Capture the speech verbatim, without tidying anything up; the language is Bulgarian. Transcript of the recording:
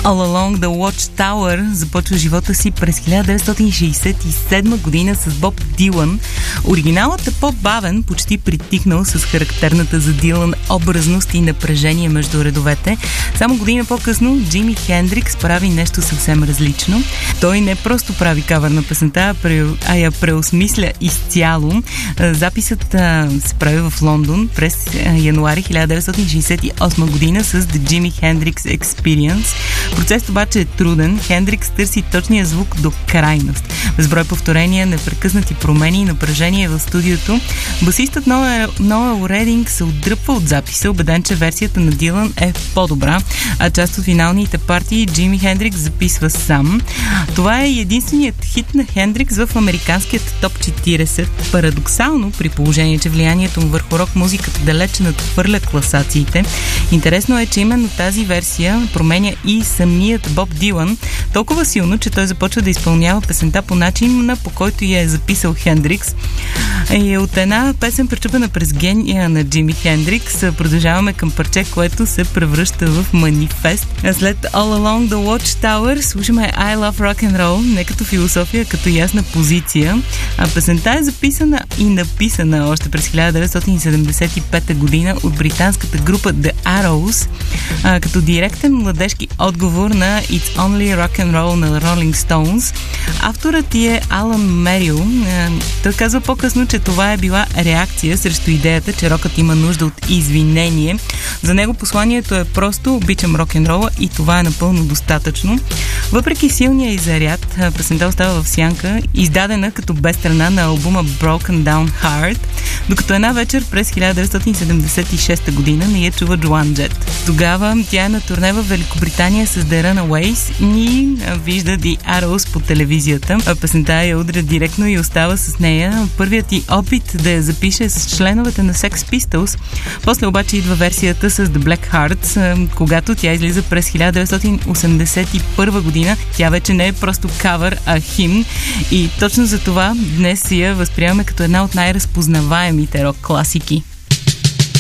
All Along the Watchtower започва живота си през хиляда деветстотин шейсет и седма година с Боб Дилан. Оригиналът е по-бавен, почти притихнал с характерната за Дилан образност и напрежение между редовете. Само година по-късно Джими Хендрикс прави нещо съвсем различно. Той не просто прави кавър на песента, а я преосмисля изцяло. Записът а, се прави в Лондон през януари хиляда деветстотин шейсет и осма година с The Jimi Hendrix Experience. Процесът обаче е труден. Хендрикс търси точния звук до крайност. Безброй повторения, непрекъснати промени и напрежение в студиото. Басистът Ноел Рединг се отдръпва от записа, убеден, че версията на Дилан е по-добра, а част от финалните партии Джими Хендрикс записва сам. Това е единственият хит на Хендрикс в американският топ четирийсет. Парадоксално, при положение, че влиянието му върху рок музиката далече надхвърля класациите. Интересно е, че именно тази версия променя и самият Боб Дилан толкова силно, че той започва да изпълнява песента по начин, по който я е записал Хендрикс. И от една песен, пречупена през гения на Джими Хендрикс, продължаваме към парче, което се превръща в манифест. След All Along the Watchtower слушаме I Love Rock and Roll, не като философия, като ясна позиция. А песента е записана и написана още през хиляда деветстотин седемдесет и пета година от британската група The Arrows, а, като директен младежки отговор на It's Only Rock and Roll на Rolling Stones. Авторът е Алан Мерил. Той казва по-късно, че това е била реакция срещу идеята, че рокът има нужда от извинение. За него посланието е просто: обичам рок-н-рола и това е напълно достатъчно. Въпреки силния и заряд, песента остава в сянка, издадена като бе страна на албума Broken Down Heart, докато една вечер през хиляда деветстотин седемдесет и шеста година не я чува Джоан Джет. Тогава тя е на турне в Великобритания с The Runaways и вижда The Arrows по телевизията. Песента я удря директно и остава с нея. Първият ти опит да я запише с членовете на Sex Pistols. После обаче идва версията с The Black Hearts, когато тя излиза през хиляда деветстотин осемдесет и първа година. Тя вече не е просто кавър, а химн. И точно за това днес я възприемаме като една от най-разпознаваемите рок класики.